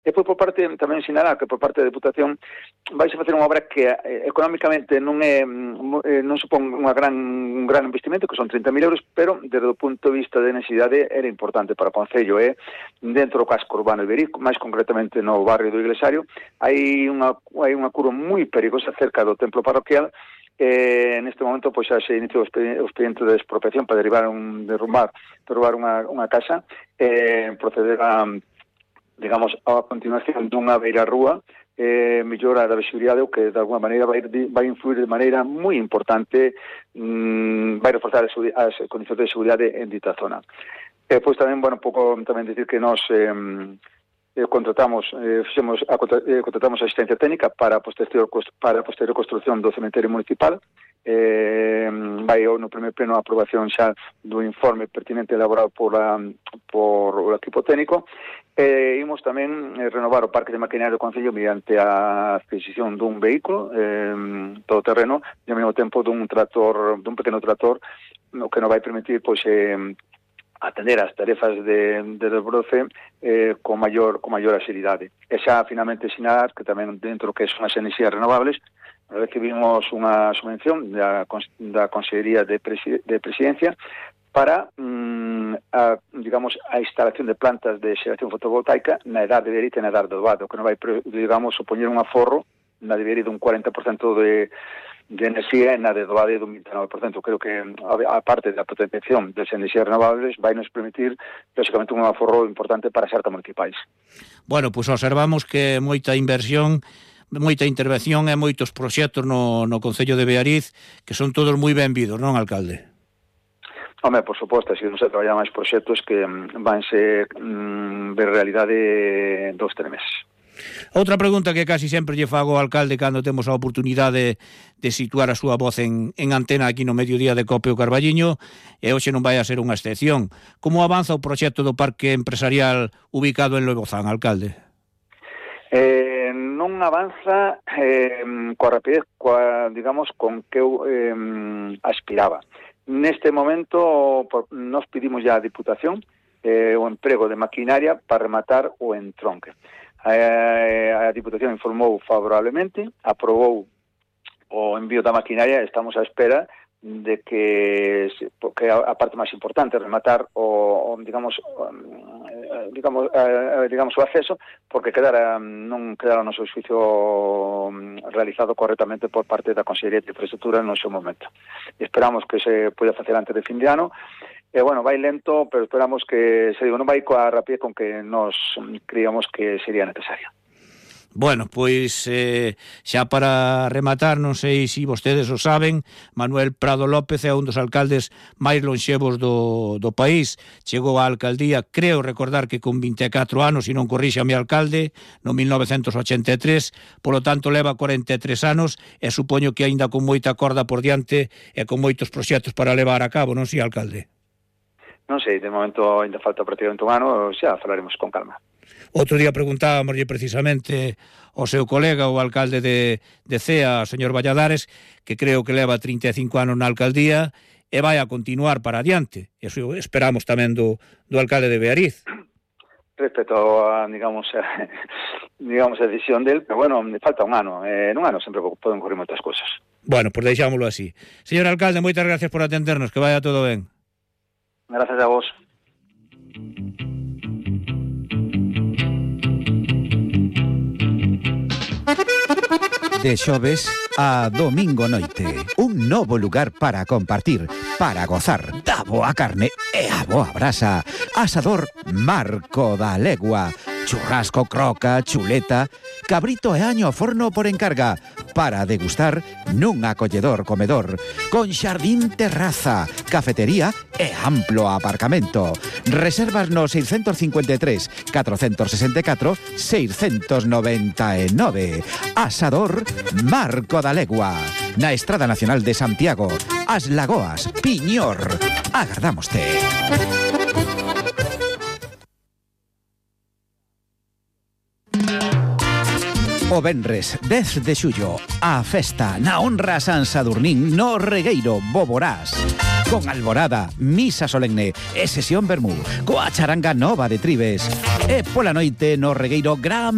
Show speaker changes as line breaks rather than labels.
E por parte, tamén sinalar que por parte da Deputación vais a facer unha obra que económicamente non supón un gran investimento, que son 30.000 euros, pero desde o punto de vista de necesidade era importante para o Concello. Dentro do casco urbano de Verín, máis concretamente no barrio do Iglesario, hai unha curva moi perigosa cerca do templo parroquial. Neste momento pois xa se inicia o expediente de expropiación para derrubar unha casa, proceder a, digamos, a continuación dunha beirarrúa, mellora da visibilidade, o que de alguma maneira vai influir de maneira moi importante, vai reforzar as condicións de seguridade en dita zona. Pois tamén, bueno, un pouco tamén dicir que nos contratamos asistencia técnica para a posterior construción do cemiterio municipal. Vai no primer pleno a aprobación xa do informe pertinente elaborado por o equipo técnico. Imos tamén renovar o parque de maquinaria do Concello mediante a adquisición dun vehículo todoterreno e ao mesmo tempo dun pequeno trator, o que nos vai permitir pois atender as tarefas de desbroce con maior axilidade. E xa finalmente sinalar que tamén dentro que son as enerxías renovables recibimos unha subvención da Consellería de Presidencia para digamos, a instalación de plantas de xeración fotovoltaica na edade de Berit e na edade do Vado, que non vai, digamos, supoñer un aforro na de Berit dun 40% de enerxía e na de Doade dun 29%. Creo que, a parte da potenciación das enerxías renovables, vai nos permitir, lógicamente, un aforro importante para as arcas municipais.
Bueno, pois observamos que moita inversión, moita intervención e moitos proxectos no Concello de Beariz, que son todos moi benvidos, non, alcalde?
Home, por suposto, se non se traballan máis proxectos que van ser ver realidade 2-3 meses.
Outra pregunta que casi sempre lle fago ao alcalde cando temos a oportunidade de situar a súa voz en antena aquí no mediodía de Cope o Carballiño, e hoxe non vai a ser unha excepción. Como avanza o proxecto do parque empresarial ubicado en Loibozán, alcalde?
Non avanza coa rapidez, digamos, con que eu aspiraba. Neste momento nos pedimos ya a Diputación o emprego de maquinaria para rematar o entronque. A Diputación informou favorablemente, aprobou o envío da maquinaria. Estamos á espera de que a parte máis importante, rematar o acceso, porque non quedara no seu xuicio realizado correctamente por parte da Consellería de Infraestructura no seu momento. Esperamos que se poida facer antes de fin de ano. Bueno, vai lento, pero esperamos que, non vai coa rapidez con que nos creíamos que sería necesario.
Bueno, pois xa para rematar, non sei se vostedes o saben, Manuel Prado López é un dos alcaldes máis lonxevos do país. Chegou á alcaldía, creo recordar que con 24 anos, se non corrixe a mi alcalde, no 1983, polo tanto leva 43 anos e supoño que aínda con moita corda por diante e con moitos proxectos para levar a cabo, non si, alcalde?
Non sei, de momento ainda falta prácticamente un ano, xa falaremos con calma.
Outro día preguntábamoslle precisamente ao seu colega, o alcalde de Cea, o señor Valladares, que creo que leva 35 anos na alcaldía e vai a continuar para adiante. Eso esperamos tamén do alcalde de Beariz.
Respecto a, digamos, a decisión del, pero bueno, falta un ano. Nun ano sempre poden ocurrir moitas cousas.
Bueno, pues deixámoslo así. Señor alcalde, moitas gracias por atendernos, que vaya todo ben.
Gracias a vos.
De xoves a domingo noite, un novo lugar para compartir, para gozar da boa carne e a boa brasa. Asador Marco da Legua. Churrasco, croca, chuleta, cabrito e año ao forno por encarga, para degustar nun acolledor comedor, con xardín, terraza, cafetería e amplo aparcamento. Reservas no 653 464 699. Asador Marco da Legua, na Estrada Nacional de Santiago, As Lagoas, Piñor. Agardámoste. O venres 10 de xullo, a festa na honra a San Sadurnín no Regueiro Boborás. Con alborada, misa solemne e sesión vermú, coa charanga nova de Tribes. E pola noite no Regueiro gran